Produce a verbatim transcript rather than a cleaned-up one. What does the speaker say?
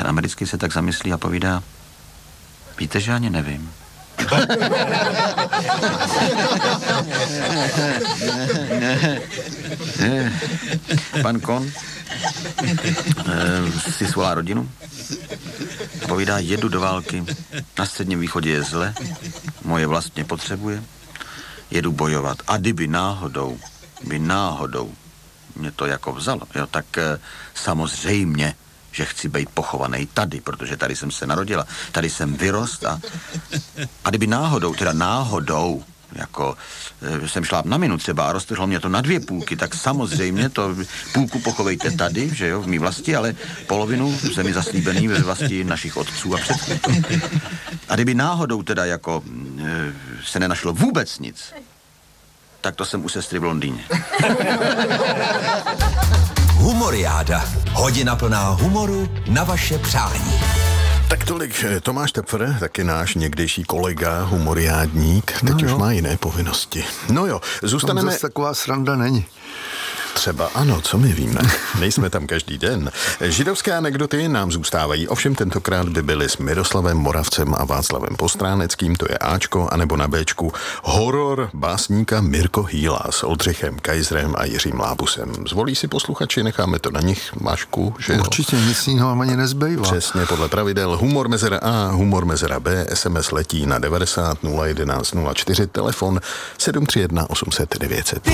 Ten americký se tak zamyslí a povídá, víte, že ani nevím. Pan Kon si svolá rodinu a povídá, jedu do války, na Středním východě je zle, moje vlastně potřebuje, jedu bojovat. A kdyby náhodou, by náhodou mě to jako vzalo, jo, tak samozřejmě, že chci být pochovaný tady, protože tady jsem se narodila, tady jsem vyrost a, a kdyby náhodou, teda náhodou, jako e, jsem šla na minu třeba a roztrhlo mě to na dvě půlky, tak samozřejmě to půlku pochovejte tady, že jo, v mý vlasti, ale polovinu zemi zaslíbený ve vlasti našich otců a předků. A kdyby náhodou teda jako e, se nenašlo vůbec nic, tak to jsem u sestry v Londýně. Humoriáda. Hodina plná humoru na vaše přání. Tak tolik Tomáš Tepfer, taky náš někdejší kolega, humoriádník. Teď no už má jiné povinnosti. No jo, zůstaneme... Tam zase taková sranda není. Třeba ano, co my víme. Nejsme tam každý den. Židovské anekdoty nám zůstávají, ovšem tentokrát by byly s Miroslavem Moravcem a Václavem Postráneckým, to je Ačko, anebo na Bčku horor básníka Mirko Hýla s Oldřichem Kajzrem a Jiřím Lábusem. Zvolí si posluchači, necháme to na nich, Mášku, že jo? Určitě, nic jiného ani nezbývá. Přesně, podle pravidel humor mezera A, humor mezera B, es em es letí na devadesát nula jedenáct nula čtyři, telefon sedm tři jedna osm set devět set.